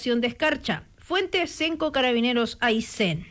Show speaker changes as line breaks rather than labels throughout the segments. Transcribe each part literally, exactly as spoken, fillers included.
acción de escarcha. Fuente Senco Carabineros Aysén.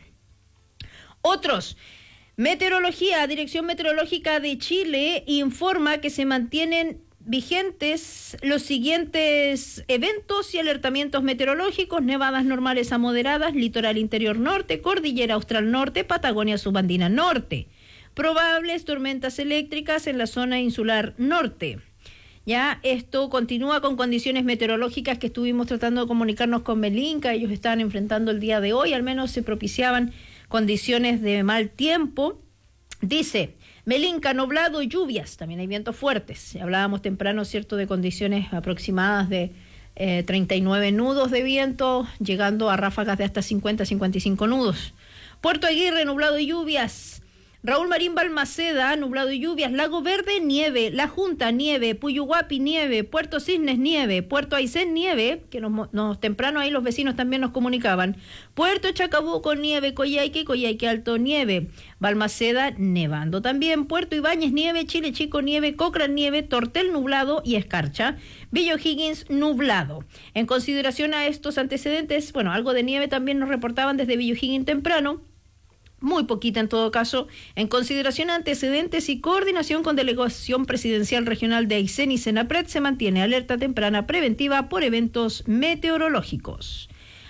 Otros. Meteorología, Dirección Meteorológica de Chile informa que se mantienen vigentes los siguientes eventos y alertamientos meteorológicos: nevadas normales a moderadas, litoral interior norte, cordillera austral norte, Patagonia subandina norte. Probables tormentas eléctricas en la zona insular norte. Ya esto continúa con condiciones meteorológicas que estuvimos tratando de comunicarnos con Melinca. Ellos estaban enfrentando el día de hoy, al menos se propiciaban condiciones de mal tiempo. Dice Melinca, nublado y lluvias, también hay vientos fuertes. Hablábamos temprano, cierto, de condiciones aproximadas de eh, treinta y nueve nudos de viento, llegando a ráfagas de hasta cincuenta a cincuenta y cinco nudos. Puerto Aguirre, nublado y lluvias. Raúl Marín Balmaceda, nublado y lluvias. Lago Verde, nieve. La Junta, nieve. Puyuhuapi, nieve. Puerto Cisnes, nieve. Puerto Aysén, nieve, que nos, nos temprano ahí los vecinos también nos comunicaban. Puerto Chacabuco, nieve. Coyhaique, Coyhaique Alto, nieve. Balmaceda, nevando también. Puerto Ibáñez, nieve. Chile Chico, nieve. Cochrane, nieve. Tortel, nublado y escarcha. Villa O'Higgins, nublado. En consideración a estos antecedentes, bueno, algo de nieve también nos reportaban desde Villa O'Higgins temprano. Muy poquita en todo caso. En consideración a antecedentes y coordinación con Delegación Presidencial Regional de Aysén y Senapred, se mantiene alerta temprana preventiva por eventos meteorológicos.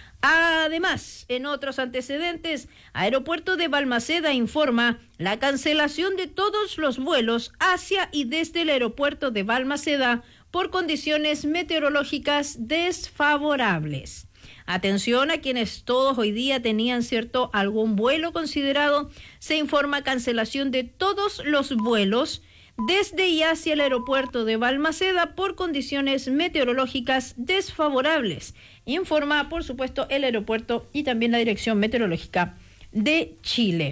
Además, en otros antecedentes, Aeropuerto de Balmaceda informa la cancelación de todos los vuelos hacia y desde el aeropuerto de Balmaceda por condiciones meteorológicas desfavorables. Atención a quienes todos hoy día tenían cierto algún vuelo considerado. Se informa cancelación de todos los vuelos desde y hacia el aeropuerto de Balmaceda por condiciones meteorológicas desfavorables. Informa, por supuesto, el aeropuerto y también la Dirección Meteorológica de Chile.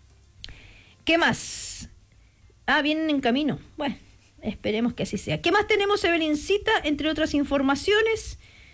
¿Qué más? Ah, vienen en camino. Bueno, esperemos que así sea. ¿Qué más tenemos, Evelincita? Entre otras informaciones,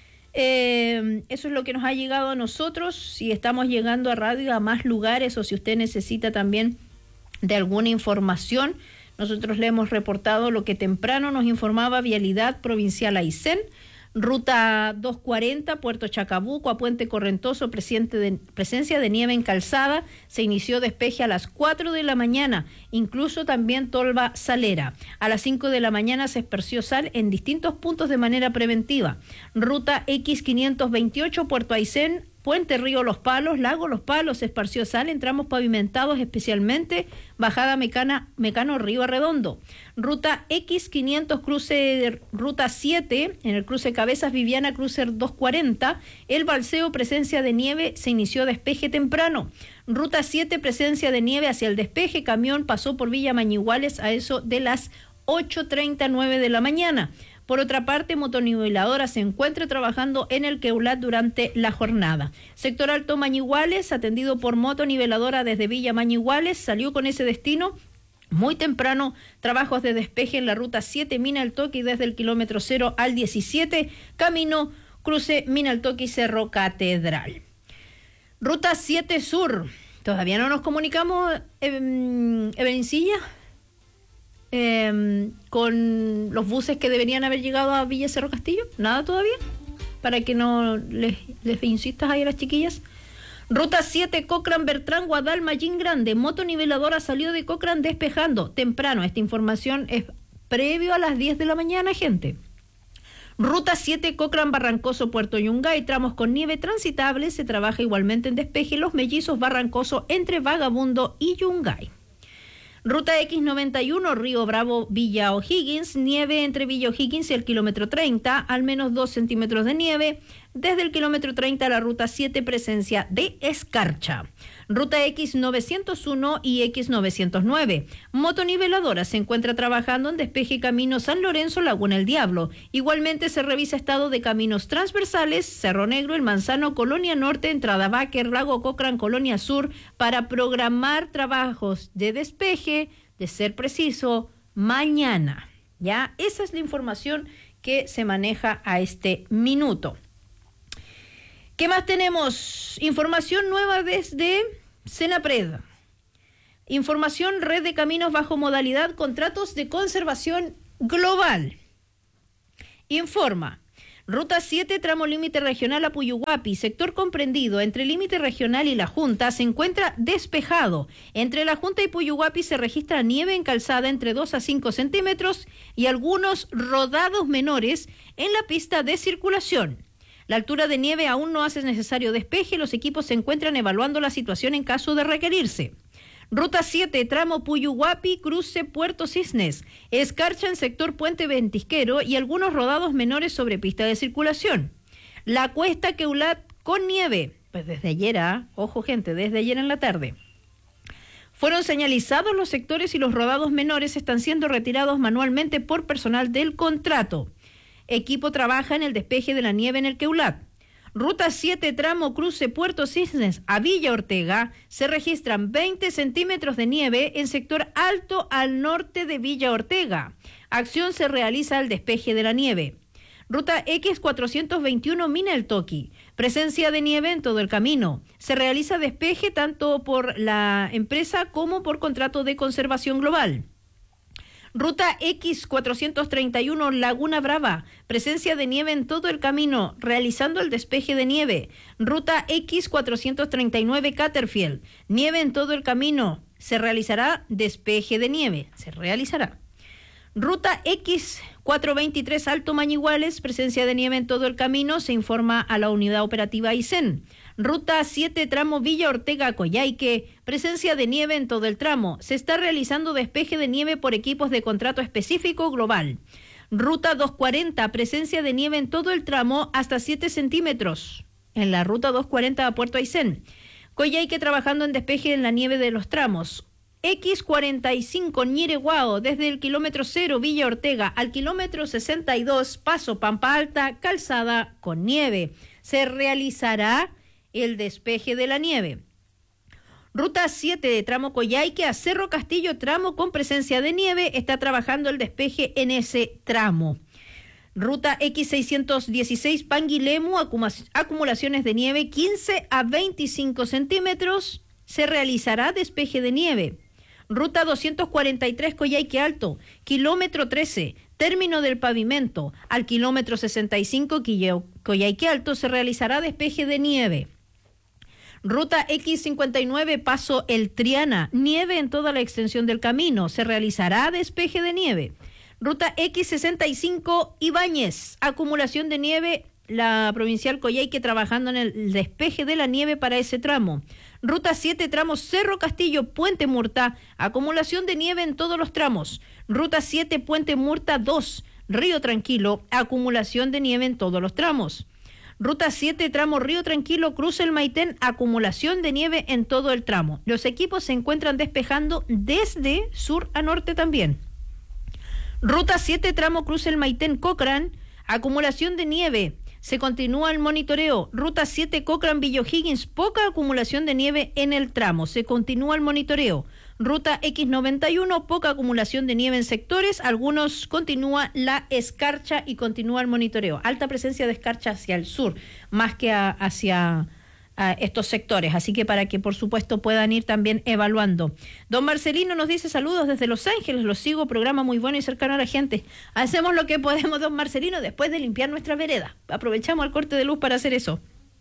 Eh, eso es lo que nos ha llegado a nosotros. Si estamos llegando a radio a más lugares o si usted necesita también de alguna información, nosotros le hemos reportado lo que temprano nos informaba Vialidad Provincial Aysén. Ruta doscientos cuarenta, Puerto Chacabuco a Puente Correntoso, de, presencia de nieve en calzada. Se inició despeje a las cuatro de la mañana, incluso también tolva salera. A las cinco de la mañana se esparció sal en distintos puntos de manera preventiva. Ruta X quinientos veintiocho, Puerto Aysén, Puente Río Los Palos, Lago Los Palos, se esparció sal en tramos pavimentados, especialmente bajada Mecana, Mecano Río Arredondo. Ruta X quinientos, cruce Ruta siete, en el cruce Cabezas Viviana, cruce doscientos cuarenta. El Balseo, presencia de nieve, se inició despeje temprano. Ruta siete, presencia de nieve hacia el despeje, camión pasó por Villa Mañiguales a eso de las ocho treinta y nueve de la mañana. Por otra parte, motoniveladora se encuentra trabajando en el Queulat durante la jornada. Sector Alto Mañiguales, atendido por motoniveladora desde Villa Mañiguales, salió con ese destino muy temprano. Trabajos de despeje en la ruta siete Mina El Toque y desde el kilómetro cero al diecisiete, camino cruce Mina El Toque y Cerro Catedral. Ruta siete Sur, todavía no nos comunicamos, eh, Evelincilla. Eh, con los buses que deberían haber llegado a Villa Cerro Castillo, nada todavía, para que no les, les insistas ahí a las chiquillas. Ruta siete, Cochrane, Bertrán, Guadal, Mallín Grande, motoniveladora salió de Cochrane despejando temprano. Esta información es previo a las diez de la mañana, gente. Ruta siete, Cochrane, Barrancoso, Puerto Yungay, tramos con nieve transitable, se trabaja igualmente en despeje Los Mellizos, Barrancoso, entre Vagabundo y Yungay. Ruta X noventa y uno, Río Bravo, Villa O'Higgins, nieve entre Villa O'Higgins y el kilómetro treinta, al menos dos centímetros de nieve. Desde el kilómetro treinta a la ruta siete, presencia de escarcha. Ruta X novecientos uno y X novecientos nueve. Motoniveladora se encuentra trabajando en despeje camino San Lorenzo, Laguna El Diablo. Igualmente se revisa estado de caminos transversales, Cerro Negro, El Manzano, Colonia Norte, Entrada Báquer, Lago Cochrane, Colonia Sur, para programar trabajos de despeje, de ser preciso, mañana. Ya, esa es la información que se maneja a este minuto. ¿Qué más tenemos? Información nueva desde Senapred. Información, red de caminos bajo modalidad contratos de conservación global. Informa, Ruta siete, tramo límite regional a Puyuhuapi, sector comprendido entre límite regional y la Junta, se encuentra despejado. Entre la Junta y Puyuhuapi se registra nieve en calzada entre dos a cinco centímetros y algunos rodados menores en la pista de circulación. La altura de nieve aún no hace necesario despeje, los equipos se encuentran evaluando la situación en caso de requerirse. Ruta siete, tramo Puyuhuapi, cruce Puerto Cisnes, escarcha en sector Puente Ventisquero y algunos rodados menores sobre pista de circulación. La cuesta Queulat con nieve, pues desde ayer, ¿eh? Ojo gente, desde ayer en la tarde. Fueron señalizados los sectores y los rodados menores están siendo retirados manualmente por personal del contrato. Equipo trabaja en el despeje de la nieve en el Queulat. Ruta siete, tramo cruce Puerto Cisnes a Villa Ortega, se registran veinte centímetros de nieve en sector alto al norte de Villa Ortega. Acción se realiza al despeje de la nieve. Ruta X cuatrocientos veintiuno Mina El Toqui, presencia de nieve en todo el camino. Se realiza despeje tanto por la empresa como por contrato de conservación global. Ruta X cuatrocientos treinta y uno Laguna Brava, presencia de nieve en todo el camino, realizando el despeje de nieve. Ruta X cuatrocientos treinta y nueve Caterfield, nieve en todo el camino, se realizará despeje de nieve, se realizará. Ruta X cuatrocientos veintitrés Alto Mañiguales, presencia de nieve en todo el camino, se informa a la unidad operativa Aysén. Ruta siete, tramo Villa Ortega Coyhaique, presencia de nieve en todo el tramo. Se está realizando despeje de nieve por equipos de contrato específico global. Ruta doscientos cuarenta, presencia de nieve en todo el tramo hasta siete centímetros. En la ruta doscientos cuarenta a Puerto Aysén. Coyhaique trabajando en despeje en la nieve de los tramos. X cuarenta y cinco Ñireguao, desde el kilómetro cero Villa Ortega al kilómetro sesenta y dos Paso Pampa Alta, calzada con nieve. Se realizará el despeje de la nieve. Ruta siete de tramo Coyhaique a Cerro Castillo, tramo con presencia de nieve, está trabajando el despeje en ese tramo. Ruta X seiscientos dieciséis Panguilemu, acumulaciones de nieve quince a veinticinco centímetros, se realizará despeje de nieve. Ruta doscientos cuarenta y tres Coyhaique Alto, kilómetro trece, término del pavimento, al kilómetro sesenta y cinco Coyhaique Alto, se realizará despeje de nieve. Ruta X cincuenta y nueve Paso El Triana, nieve en toda la extensión del camino, se realizará despeje de nieve. Ruta X sesenta y cinco Ibáñez, acumulación de nieve, la provincial Coyhaique trabajando en el despeje de la nieve para ese tramo. Ruta siete, tramo Cerro Castillo, Puente Murta, acumulación de nieve en todos los tramos. Ruta siete, Puente Murta dos, Río Tranquilo, acumulación de nieve en todos los tramos. Ruta siete, tramo Río Tranquilo, cruce el Maitén, acumulación de nieve en todo el tramo. Los equipos se encuentran despejando desde sur a norte también. Ruta siete, tramo cruce el Maitén Cochrane, acumulación de nieve. Se continúa el monitoreo. Ruta siete, Cochrane Villa O'Higgins, poca acumulación de nieve en el tramo. Se continúa el monitoreo. Ruta X noventa y uno, poca acumulación de nieve en sectores. Algunos continúa la escarcha y continúa el monitoreo. Alta presencia de escarcha hacia el sur, más que a, hacia a estos sectores. Así que para que, por supuesto, puedan ir también evaluando. Don Marcelino nos dice saludos desde Los Ángeles. Los sigo, programa muy bueno y cercano a la gente. Hacemos lo que podemos, don Marcelino, después de limpiar nuestra vereda. Aprovechamos el corte de luz para hacer eso.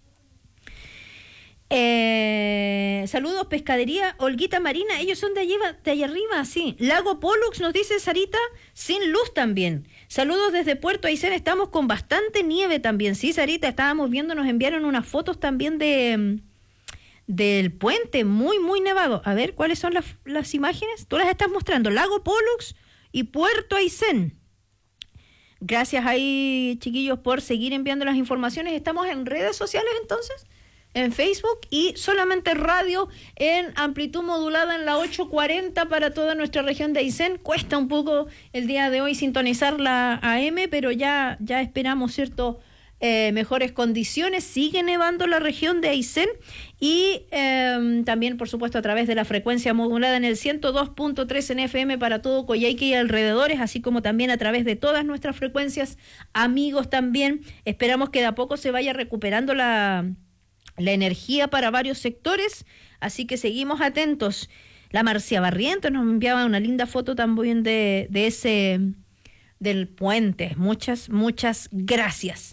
Eh, saludos, pescadería Olguita Marina, ellos son de allí, de allá arriba, sí. Lago Pollux, nos dice Sarita, sin luz también. Saludos desde Puerto Aysén, estamos con bastante nieve también, sí, Sarita, estábamos viendo, nos enviaron unas fotos también de del puente, muy, muy nevado. A ver, ¿cuáles son las, las imágenes? Tú las estás mostrando, Lago Pollux y Puerto Aysén. Gracias ahí, chiquillos, por seguir enviando las informaciones. Estamos en redes sociales entonces, en Facebook y solamente radio en amplitud modulada en la ocho cuarenta para toda nuestra región de Aysén. Cuesta un poco el día de hoy sintonizar la A M, pero ya, ya esperamos, ¿cierto?, eh, mejores condiciones. Sigue nevando la región de Aysén y eh, también, por supuesto, a través de la frecuencia modulada en el ciento dos punto tres en F M para todo Coyhaique y alrededores, así como también a través de todas nuestras frecuencias amigos también. Esperamos que de a poco se vaya recuperando la... la energía para varios sectores, así que seguimos atentos. La Marcia Barrientos nos enviaba una linda foto también de, de ese, del puente. Muchas, muchas gracias.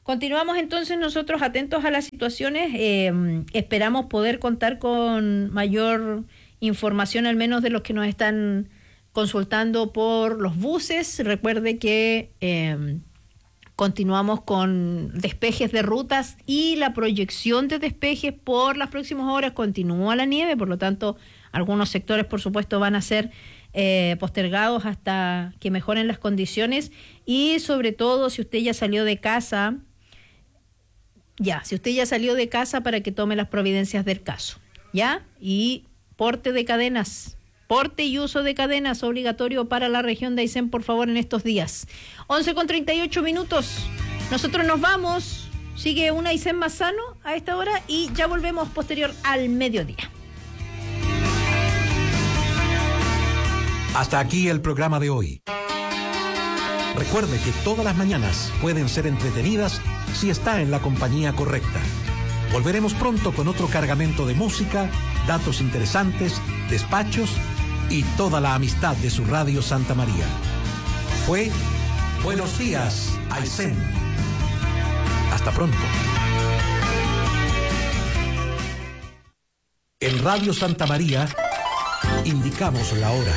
Continuamos entonces nosotros atentos a las situaciones. Eh, esperamos poder contar con mayor información, al menos de los que nos están consultando por los buses. Recuerde que eh, continuamos con despejes de rutas y la proyección de despejes por las próximas horas. Continúa la nieve, por lo tanto, algunos sectores, por supuesto, van a ser eh, postergados hasta que mejoren las condiciones. Y sobre todo, si usted ya salió de casa, ya, si usted ya salió de casa, para que tome las providencias del caso, ¿ya? Y porte de cadenas. Porte y uso de cadenas obligatorio para la región de Aysén, por favor, en estos días. once con treinta y ocho minutos. Nosotros nos vamos. Sigue un Aysén más sano a esta hora y ya volvemos posterior al mediodía.
Hasta aquí el programa de hoy. Recuerde que todas las mañanas pueden ser entretenidas si está en la compañía correcta. Volveremos pronto con otro cargamento de música, datos interesantes, despachos y toda la amistad de su Radio Santa María. Fue Buenos Días, Aysén. Hasta pronto. En Radio Santa María indicamos la hora.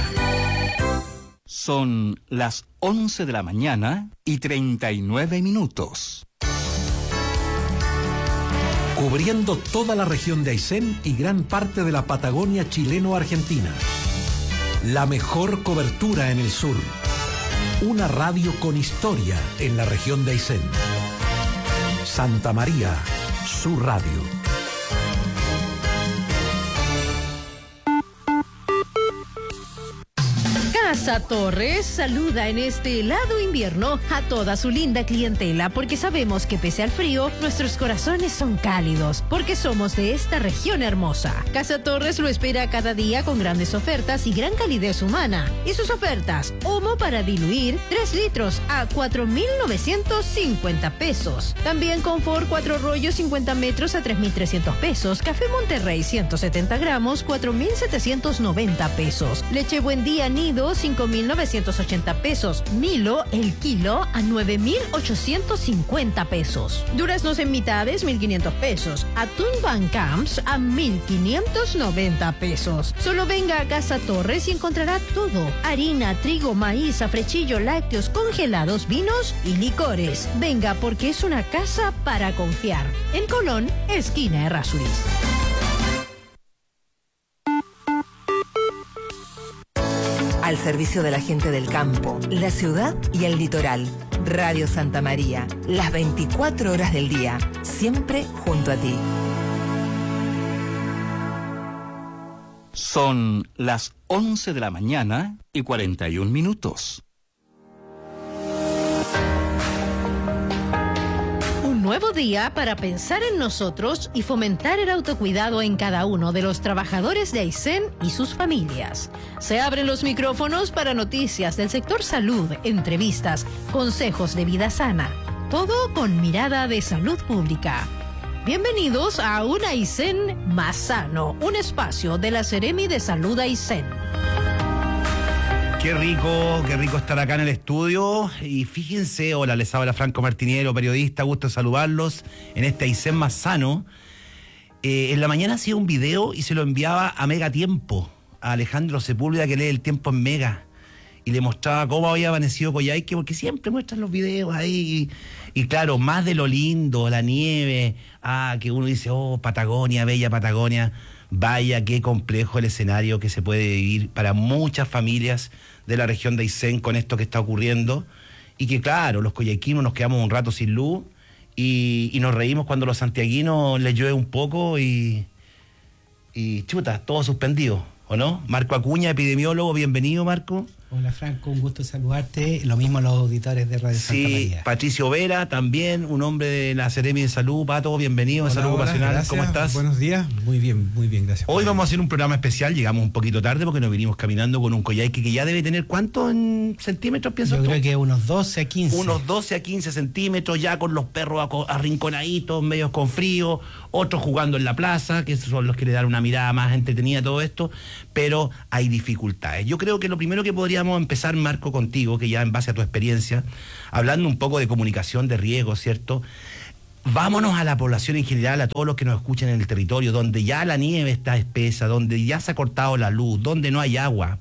Son las once de la mañana y treinta y nueve minutos.
Cubriendo toda la región de Aysén y gran parte de la Patagonia chileno-argentina. La mejor cobertura en el sur. Una radio con historia en la región de Aysén. Santa María, su radio.
Casa Torres saluda en este helado invierno a toda su linda clientela, porque sabemos que pese al frío, nuestros corazones son cálidos, porque somos de esta región hermosa. Casa Torres lo espera cada día con grandes ofertas y gran calidez humana. Y sus ofertas: humo para diluir, tres litros a cuatro mil novecientos cincuenta pesos. También confort cuatro rollos cincuenta metros a tres mil trescientos pesos. Café Monterrey ciento setenta gramos, cuatro mil setecientos noventa pesos. Leche Buen Día Nido, cinco mil novecientos ochenta pesos. Milo, el kilo, a nueve mil ochocientos cincuenta pesos. Duraznos en mitades, mil quinientos pesos. Atún Van Camps a mil quinientos noventa pesos. Solo venga a Casa Torres y encontrará todo: harina, trigo, maíz, afrechillo, lácteos, congelados, vinos y licores. Venga, porque es una casa para confiar. En Colón, esquina Errázuriz.
Al servicio de la gente del campo, la ciudad y el litoral. Radio Santa María, las veinticuatro horas del día, siempre junto a ti.
Son las once de la mañana y cuarenta y un minutos.
Nuevo día para pensar en nosotros y fomentar el autocuidado en cada uno de los trabajadores de Aysén y sus familias. Se abren los micrófonos para noticias del sector salud, entrevistas, consejos de vida sana. Todo con mirada de salud pública. Bienvenidos a un Aysén más sano, un espacio de la Seremi de Salud Aysén.
Qué rico, qué rico estar acá en el estudio. Y fíjense, hola, les habla Franco Martiniero, periodista, gusto saludarlos en este Aysén más sano. Eh, en la mañana hacía un video y se lo enviaba a Mega Tiempo, a Alejandro Sepúlveda, que lee el tiempo en Mega, y le mostraba cómo había amanecido Coyhaique, porque siempre muestran los videos ahí. Y, y claro, más de lo lindo, la nieve, ah, que uno dice, oh, Patagonia, bella Patagonia. Vaya, qué complejo el escenario que se puede vivir para muchas familias de la región de Aysén con esto que está ocurriendo. Y que claro, los coyhaiquinos nos quedamos un rato sin luz y, y nos reímos cuando los santiaguinos les llueve un poco y, y chuta, todo suspendido, ¿o no? Marco Acuña, epidemiólogo, bienvenido, Marco.
Hola Franco, un gusto saludarte, lo mismo a los auditores de Radio
sí,
Santa María.
Patricio Vera, también un hombre de la Seremi de Salud. Pato, bienvenido,
hola,
de Salud
hola,
Ocupacional,
gracias,
¿cómo estás?
Buenos días, muy bien, muy bien, gracias.
Hoy vamos a hacer un programa especial, llegamos un poquito tarde porque nos vinimos caminando con un Coyhaique que ya debe tener, ¿cuánto en centímetros piensas
Yo
tú?
creo que unos doce a quince.
Unos doce a quince centímetros, ya con los perros arrinconaditos, medios con frío, otros jugando en la plaza, que son los que le dan una mirada más entretenida a todo esto, pero hay dificultades. Yo creo que lo primero que podríamos empezar, Marco, contigo, que ya en base a tu experiencia, hablando un poco de comunicación de riesgo, ¿cierto? vámonos a la población en general, a todos los que nos escuchan en el territorio, donde ya la nieve está espesa, donde ya se ha cortado la luz, donde no hay agua.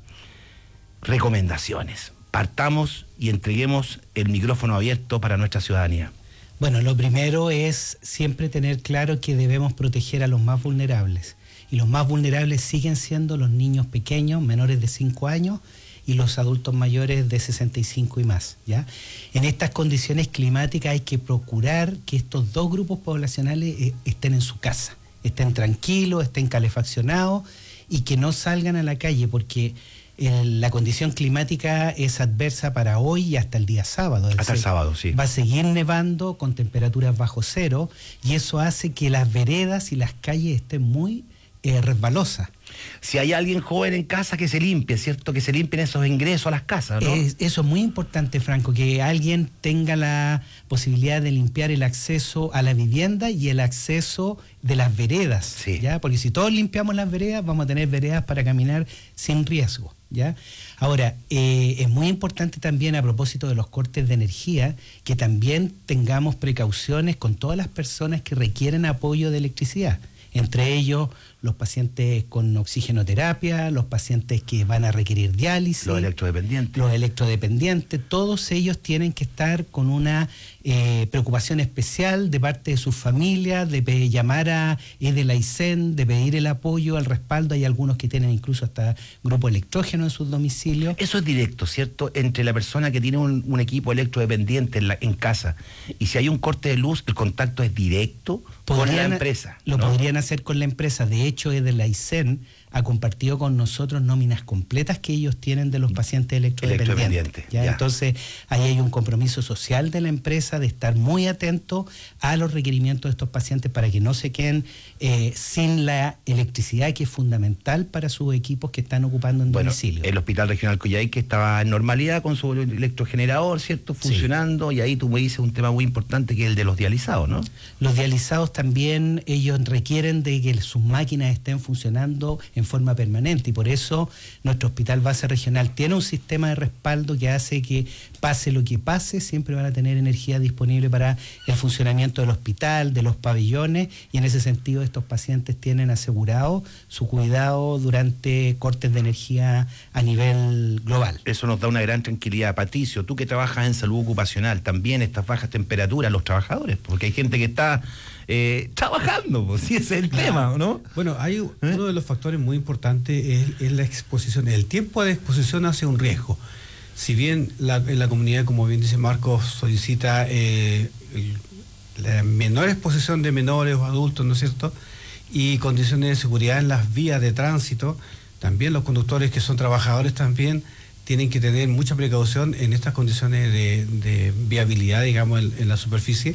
Recomendaciones. Partamos y entreguemos el micrófono abierto para nuestra ciudadanía.
Bueno, lo primero es siempre tener claro que debemos proteger a los más vulnerables. Y los más vulnerables siguen siendo los niños pequeños, menores de cinco años, y los adultos mayores de sesenta y cinco y más, ¿ya? En estas condiciones climáticas hay que procurar que estos dos grupos poblacionales eh, estén en su casa, estén tranquilos, estén calefaccionados y que no salgan a la calle, porque eh, la condición climática es adversa para hoy y hasta el día sábado.
Hasta decir, el sábado, sí.
Va a seguir nevando con temperaturas bajo cero y eso hace que las veredas y las calles estén muy eh, resbalosas.
Si hay alguien joven en casa, que se limpie, ¿cierto? Que se limpien esos ingresos a las casas, ¿no?
Es, eso es muy importante, Franco, que alguien tenga la posibilidad de limpiar el acceso a la vivienda y el acceso de las veredas,
sí.
¿ya? Porque si todos limpiamos las veredas, vamos a tener veredas para caminar sin riesgo, ¿ya? Ahora, eh, es muy importante también, a propósito de los cortes de energía, que también tengamos precauciones con todas las personas que requieren apoyo de electricidad. Entre ellos, los pacientes con oxigenoterapia, los pacientes que van a requerir diálisis.
Los electrodependientes.
Los electrodependientes, todos ellos tienen que estar con una eh, preocupación especial de parte de sus familias, de pe- llamar a Edelaicén, de pedir el apoyo, el respaldo. Hay algunos que tienen incluso hasta grupo electrógeno en sus domicilios.
Eso es directo, ¿cierto? Entre la persona que tiene un, un equipo electrodependiente en, la, en casa y si hay un corte de luz, el contacto es directo con la empresa.
Lo
¿no?
podrían hacer con la empresa. De hecho, Edelaicén ha compartido con nosotros nóminas completas que ellos tienen de los pacientes electrodependientes.
Electrodependiente,
¿ya?
ya.
Entonces, ahí hay un compromiso social de la empresa de estar muy atento a los requerimientos de estos pacientes para que no se queden eh, sin la electricidad, que es fundamental para sus equipos que están ocupando en
Bueno,
domicilio.
el Hospital Regional Coyhaique estaba en normalidad con su electrogenerador, ¿cierto? Funcionando, sí. Y ahí tú me dices un tema muy importante que es el de los dializados, ¿no?
Los dializados también, ellos requieren de que sus máquinas estén funcionando en forma permanente y por eso nuestro Hospital Base Regional tiene un sistema de respaldo que hace que pase lo que pase, siempre van a tener energía disponible para el funcionamiento del hospital, de los pabellones, y en ese sentido estos pacientes tienen asegurado su cuidado durante cortes de energía a nivel global.
Eso nos da una gran tranquilidad. Patricio, tú que trabajas en salud ocupacional, también estas bajas temperaturas, los trabajadores, porque hay gente que está eh, trabajando, pues, sí, ese es el
claro.
tema, ¿no?
Bueno, hay ¿Eh? uno de los factores muy importantes es, es la exposición. El tiempo de exposición hace un riesgo. Si bien la, en la comunidad, como bien dice Marcos, solicita eh, el, la menor exposición de menores o adultos, ¿no es cierto?, y condiciones de seguridad en las vías de tránsito, también los conductores que son trabajadores también tienen que tener mucha precaución en estas condiciones de, de viabilidad, digamos, en, en la superficie.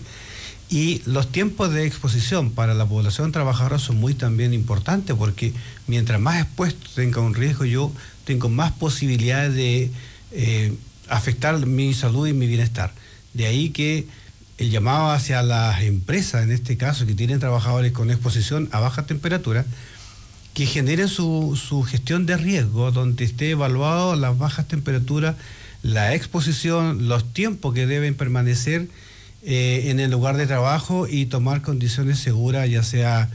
Y los tiempos de exposición para la población trabajadora son muy también importantes, porque mientras más expuesto tenga un riesgo, yo tengo más posibilidades de eh, afectar mi salud y mi bienestar. De ahí que el llamado hacia las empresas, en este caso, que tienen trabajadores con exposición a baja temperatura, que generen su, su gestión de riesgo, donde esté evaluado las bajas temperaturas, la exposición, los tiempos que deben permanecer eh, en el lugar de trabajo y tomar condiciones seguras, ya sea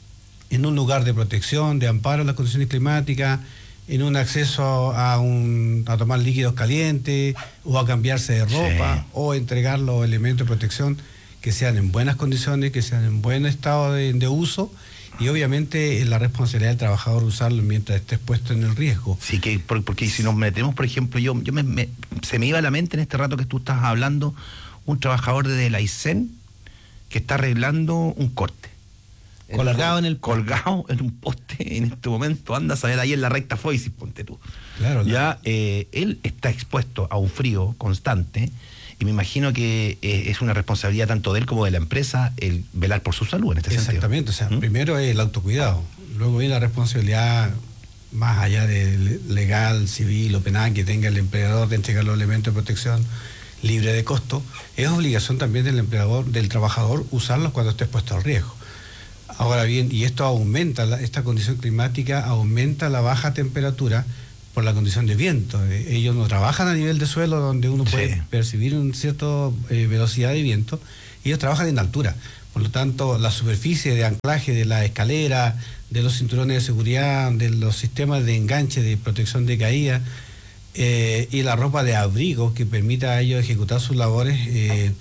en un lugar de protección, de amparo a las condiciones climáticas, en un acceso a, un, a tomar líquidos calientes o a cambiarse de ropa, sí. O entregar los elementos de protección que sean en buenas condiciones, que sean en buen estado de, de uso. Y obviamente es la responsabilidad del trabajador usarlo mientras esté expuesto en el riesgo.
Sí, que porque si nos metemos, por ejemplo, yo, yo me, me, se me iba a la mente en este rato que tú estás hablando, un trabajador de Edelaicén que está arreglando un corte.
Colgado en el
colgado en un poste en este momento, anda a saber ahí en la recta Foisis, ponte tú.
Claro,
ya eh, él está expuesto a un frío constante. Y me imagino que eh, es una responsabilidad tanto de él como de la empresa el velar por su salud en este
Exactamente,
sentido.
o sea, ¿Mm? Primero es el autocuidado, luego viene la responsabilidad más allá de legal, civil o penal que tenga el empleador de entregar los elementos de protección libre de costo. Es obligación también del empleador, del trabajador, usarlos cuando esté expuesto al riesgo. Ahora bien, y esto aumenta, esta condición climática aumenta la baja temperatura por la condición de viento. Ellos no trabajan a nivel de suelo donde uno puede sí. percibir una cierta eh, velocidad de viento, ellos trabajan en altura. Por lo tanto, la superficie de anclaje de la escalera, de los cinturones de seguridad, de los sistemas de enganche, de protección de caída, eh, y la ropa de abrigo que permita a ellos ejecutar sus labores, eh,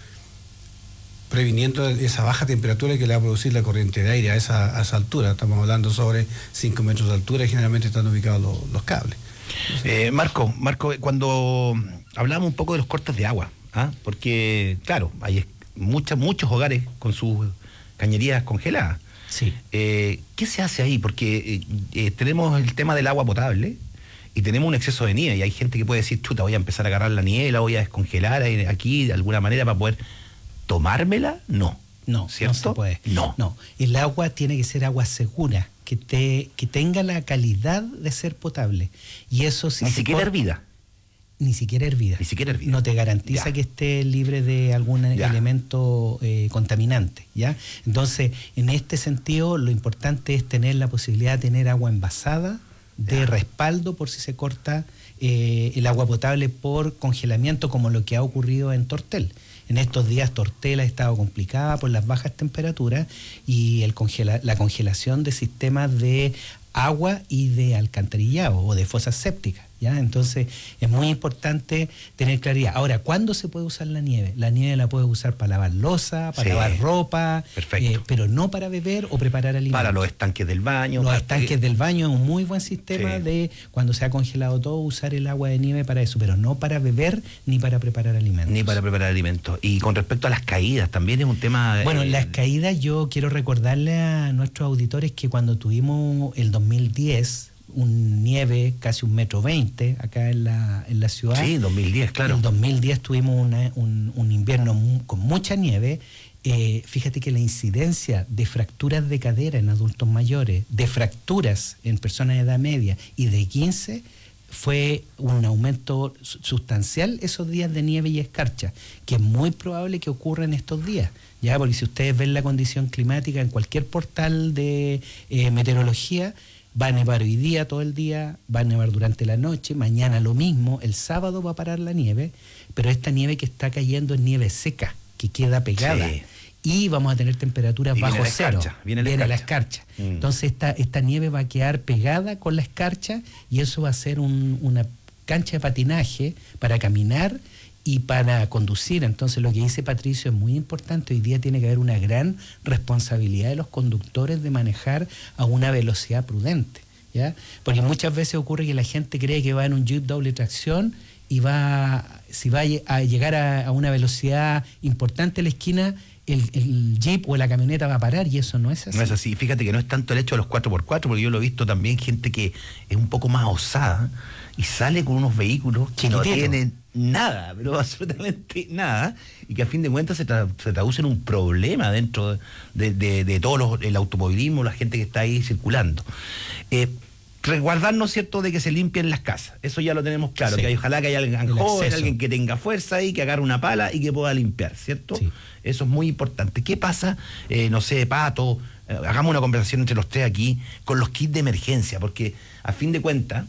previniendo esa baja temperatura que le va a producir la corriente de aire a esa, a esa altura. Estamos hablando sobre cinco metros de altura y generalmente están ubicados los, los cables.
Eh, Marco, Marco, cuando hablamos un poco de los cortes de agua, ¿ah? Porque, claro, hay muchas, muchos hogares con sus cañerías congeladas.
Sí.
Eh, ¿Qué se hace ahí? Porque eh, eh, tenemos el tema del agua potable y tenemos un exceso de nieve, y hay gente que puede decir, chuta, voy a empezar a agarrar la nieve, la voy a descongelar aquí de alguna manera para poder tomármela. No.
No,
¿cierto?
no se puede.
No.
No, el agua tiene que ser agua segura, que te, que tenga la calidad de ser potable. Y eso sí.
Ni
se
siquiera
por...
hervida.
Ni siquiera hervida.
Ni siquiera hervida.
No te garantiza
ya.
que esté libre de algún
ya.
elemento eh, contaminante, ¿ya? Entonces, en este sentido, lo importante es tener la posibilidad de tener agua envasada, de ya. respaldo por si se corta eh, el agua potable por congelamiento, como lo que ha ocurrido en Tortel. En estos días Tortel ha estado complicada por las bajas temperaturas y el congela, la congelación de sistemas de agua y de alcantarillado o de fosas sépticas, ¿ya? Entonces es muy importante tener claridad. Ahora, ¿cuándo se puede usar la nieve? La nieve la puedes usar para lavar loza, para sí. lavar ropa, eh, pero no para beber o preparar alimentos.
Para los estanques del baño.
Los
para
estanques que... del baño es un muy buen sistema sí. de, cuando se ha congelado todo, usar el agua de nieve para eso, pero no para beber ni para preparar alimentos.
Ni para preparar alimentos. Y con respecto a las caídas, también es un tema...
Bueno,
eh...
las caídas, yo quiero recordarle a nuestros auditores que cuando tuvimos el dos mil diez... un nieve casi un metro veinte acá en la, en la ciudad.
Sí, dos mil diez, claro.
En dos mil diez tuvimos una, un, un invierno mu- con mucha nieve. Eh, fíjate que la incidencia de fracturas de cadera en adultos mayores, de fracturas en personas de edad media y de quince, fue un aumento sustancial esos días de nieve y escarcha, que es muy probable que ocurra en estos días. Ya, porque si ustedes ven la condición climática en cualquier portal de eh, meteorología, va a nevar hoy día todo el día, va a nevar durante la noche, mañana lo mismo, el sábado va a parar la nieve, pero esta nieve que está cayendo es nieve seca, que queda pegada. Sí. Y vamos a tener temperaturas
y
bajo
viene
cero.
Escarcha, viene la
viene
escarcha.
la escarcha. Mm. Entonces esta, esta nieve va a quedar pegada con la escarcha y eso va a ser un, una cancha de patinaje para caminar y para conducir. Entonces lo que dice Patricio es muy importante. Hoy día tiene que haber una gran responsabilidad de los conductores de manejar a una velocidad prudente, ¿ya? Porque muchas veces ocurre que la gente cree que va en un Jeep doble tracción y va, si va a llegar a, a una velocidad importante a la esquina, el, el Jeep o la camioneta va a parar, y eso no es así.
No es así. Fíjate que no es tanto el hecho de los cuatro por cuatro, porque yo lo he visto también gente que es un poco más osada y sale con unos vehículos que no tienen nada, pero absolutamente nada, y que a fin de cuentas se, tra- se traduce en un problema dentro de, de, de todo los, el automovilismo, la gente que está ahí circulando. Eh, resguardarnos, ¿cierto?, de que se limpien las casas. Eso ya lo tenemos claro, sí. que hay, ojalá que haya alguien joven, alguien que tenga fuerza ahí, que agarre una pala y que pueda limpiar, ¿cierto? Sí. Eso es muy importante. ¿Qué pasa, eh, no sé, Pato, eh, hagamos una conversación entre los tres aquí, con los kits de emergencia? Porque a fin de cuentas,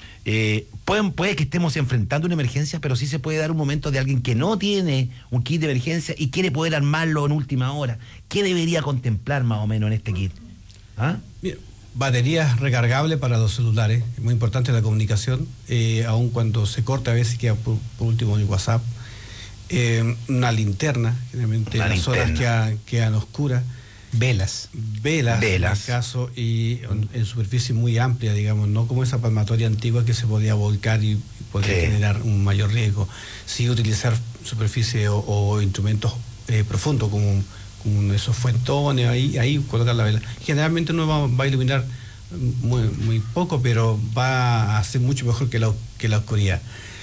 Eh, pueden, puede que estemos enfrentando una emergencia, pero sí se puede dar un momento de alguien que no tiene un kit de emergencia y quiere poder armarlo en última hora. ¿Qué debería contemplar más o menos en este kit? ¿Ah?
Mira, baterías recargables para los celulares, es muy importante la comunicación, eh, aun cuando se corta a veces queda por, por último el WhatsApp. Eh, una linterna, generalmente
una
las
linterna.
horas quedan, quedan oscuras.
Velas.
Velas,
Velas.
en el caso, y en, en superficie muy amplia, digamos, no como esa palmatoria antigua que se podía volcar y, y podría sí. generar un mayor riesgo. Sí utilizar superficie o, o instrumentos eh, profundos, como, como esos fuentones, ahí, ahí colocar la vela. Generalmente uno va, va a iluminar muy, muy poco, pero va a ser mucho mejor que la, que la oscuridad.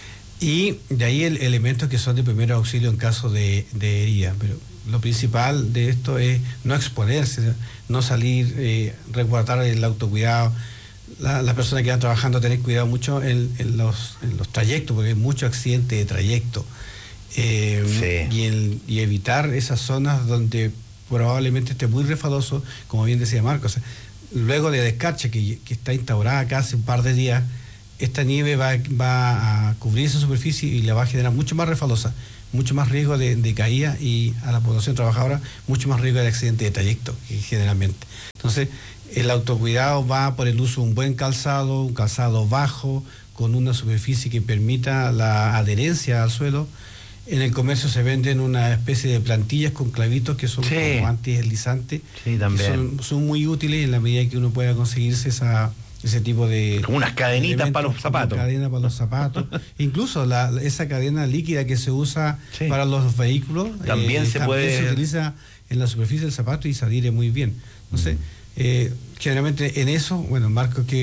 Y de ahí el elementos que son de primer auxilio en caso de, de herida, pero lo principal de esto es no exponerse, no salir, eh, resguardar el autocuidado. La, las personas que van trabajando, tener cuidado mucho en, en, los, en los trayectos, porque hay mucho accidente de trayecto. Eh, sí. y, el, y evitar esas zonas donde probablemente esté muy refaloso, como bien decía Marcos. O sea, luego de descarcha, que, que está instaurada acá hace un par de días, esta nieve va, va a cubrir esa superficie y la va a generar mucho más refalosa. mucho más riesgo de, de caída y a la población trabajadora mucho más riesgo de accidente de trayecto, generalmente. Entonces, el autocuidado va por el uso de un buen calzado, un calzado bajo, con una superficie que permita la adherencia al suelo. En el comercio se venden una especie de plantillas con clavitos que son
sí.
como antideslizantes.
Sí, también.
Son, son muy útiles en la medida que uno pueda conseguirse esa, ese tipo de...
Como unas cadenitas para los zapatos.
Cadena para los zapatos. Incluso la, esa cadena líquida que se usa
sí.
para los vehículos
también, eh, se,
también
puede...
se utiliza en la superficie del zapato y se adhiere muy bien. Entonces, mm. eh, generalmente en eso, bueno, Marco, que